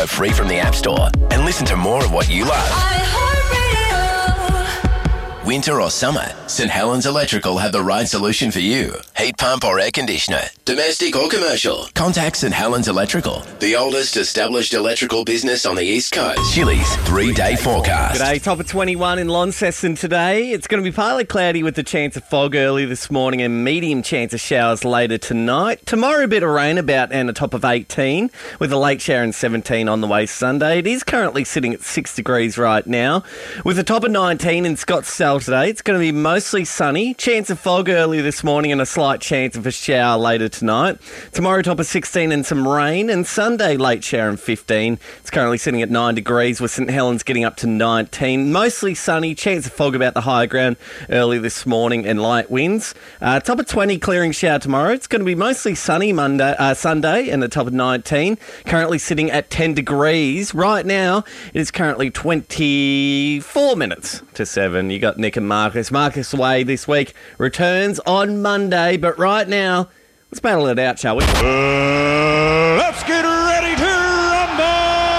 for free from the App Store and listen to more of what you love. Winter or summer, St Helens Electrical have the right solution for you. Heat pump or air conditioner, domestic or commercial. Contact St Helens Electrical, the oldest established electrical business on the East Coast. Chili's 3-day forecast. G'day, top of 21 in Launceston today. It's going to be partly cloudy with the chance of fog early this morning and medium chance of showers later tonight. Tomorrow, a bit of rain about and a top of 18 with a late shower and 17 on the way Sunday. It is currently sitting at 6 degrees right now with a top of 19 in Scottsdale today. It's going to be mostly sunny. Chance of fog early this morning and a slight chance of a shower later tonight. Tomorrow, top of 16 and some rain. And Sunday, late shower and 15. It's currently sitting at 9 degrees with St Helens getting up to 19. Mostly sunny. Chance of fog about the higher ground early this morning and light winds. Top of 20, clearing shower tomorrow. It's going to be mostly sunny Sunday and a top of 19. Currently sitting at 10 degrees. Right now, it is currently 24 minutes to 7. You got Nick and Marcus. Marcus away this week. Returns on Monday. But right now, let's battle it out, shall we? Let's get ready to rumble!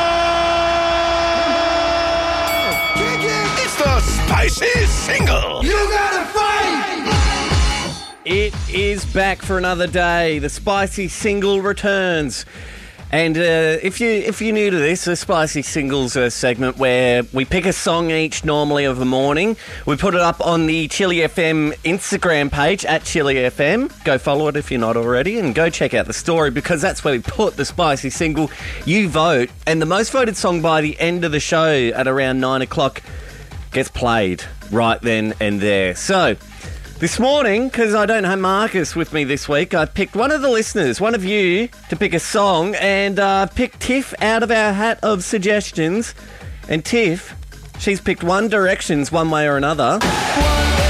It's the Spicy Single. You gotta fight! It is back for another day. The Spicy Single returns. And if you're new to this, the Spicy Singles segment where we pick a song each normally of the morning. We put it up on the Chili FM Instagram page, at Chili FM. Go follow it if you're not already and go check out the story because that's where we put the Spicy Single. You vote and the most voted song by the end of the show at around 9 o'clock gets played right then and there. So this morning, because I don't have Marcus with me this week, I picked one of the listeners, one of you, to pick a song, and picked Tiff out of our hat of suggestions. And Tiff, she's picked One Direction's One Way or Another.